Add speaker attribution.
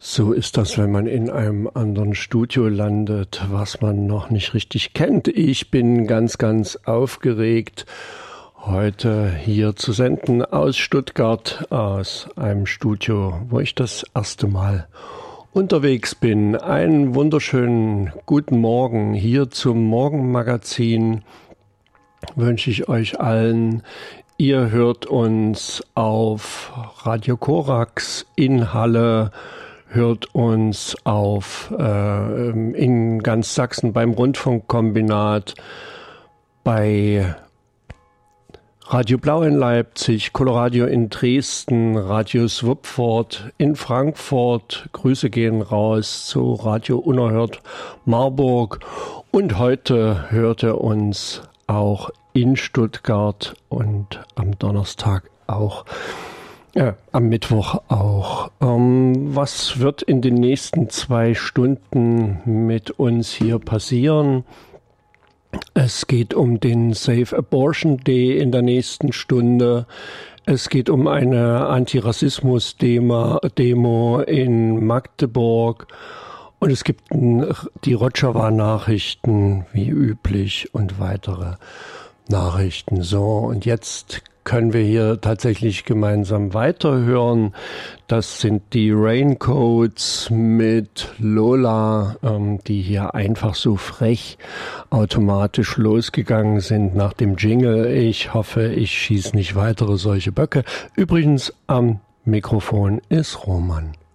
Speaker 1: So ist das, wenn man in einem anderen Studio landet, was man noch nicht richtig kennt. Ich bin ganz, ganz aufgeregt, heute hier zu senden aus Stuttgart, aus einem Studio, wo ich das erste Mal unterwegs bin. Einen wunderschönen guten Morgen hier zum Morgenmagazin wünsche ich euch allen. Ihr hört uns auf Radio Korax in Halle, hört uns auf in ganz Sachsen beim Rundfunkkombinat, bei Radio Blau in Leipzig, Coloradio in Dresden, Radio Swupford in Frankfurt. Grüße gehen raus zu Radio Unerhört Marburg. Und heute hört ihr uns auch in Stuttgart und am Donnerstag auch. Am Mittwoch auch. Was wird in den nächsten 2 Stunden mit uns hier passieren? Es geht um den Safe Abortion Day in der nächsten Stunde. Es geht um eine Antirassismus-Demo in Magdeburg. Und es gibt die Rojava-Nachrichten, wie üblich, und weitere Nachrichten. So, und jetzt können wir hier tatsächlich gemeinsam weiterhören. Das sind die Raincoats mit Lola, die hier einfach so frech automatisch losgegangen sind nach dem Jingle. Ich hoffe, ich schieße nicht weitere solche Böcke. Übrigens, am Mikrofon ist Roman.